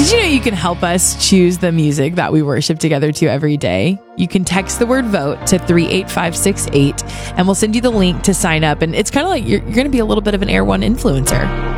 Did you know you can help us choose the music that we worship together to every day? You can text the word vote to 38568 and we'll send you the link to sign up. And it's kind of like you're going to be a little bit of an Air One influencer.